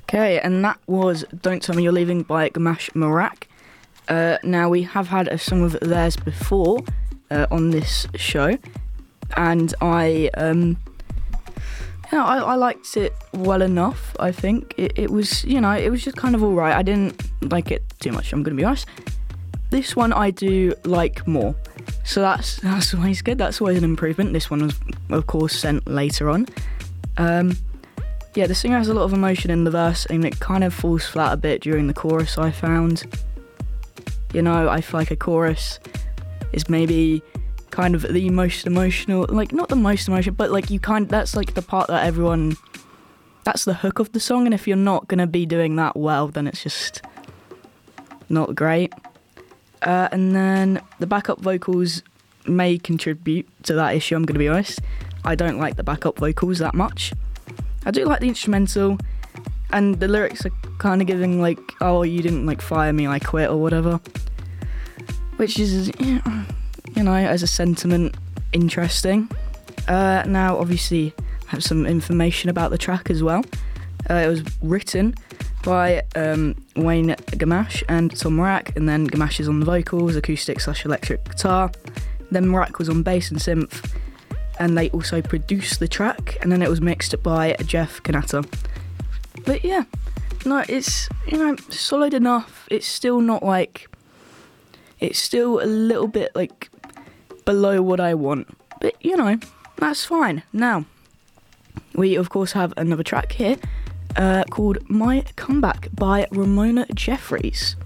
Okay, and that was Don't Tell Me You're Leaving by Gamache Merak. Now, we have had a song of theirs before on this show, and I liked it well enough, I think. It was, it was just kind of alright. I didn't like it too much, I'm going to be honest. This one I do like more. So that's always good. That's always an improvement. This one was, of course, sent later on. The singer has a lot of emotion in the verse, and it kind of falls flat a bit during the chorus, I found. I feel like a chorus is maybe kind of the most emotional, like, not the most emotional, but like that's like the part that that's the hook of the song, and if you're not going to be doing that well, then it's just not great. And then the backup vocals may contribute to that issue, I'm going to be honest. I don't like the backup vocals that much. I do like the instrumental, and the lyrics are kind of giving like, oh, you didn't like fire me, I quit or whatever. Which is, as a sentiment, interesting. Now, obviously, I have some information about the track as well. It was written by Wayne Gamache and Tom Merak, and then Gamache is on the vocals, acoustic/electric guitar. Then Merak was on bass and synth, and they also produced the track, and then it was mixed by Jeff Kanata. But yeah, no, it's, solid enough. It's still not like, it's still a little bit like below what I want, but that's fine. Now, we of course have another track here called My Comeback by Ramona Jeffries.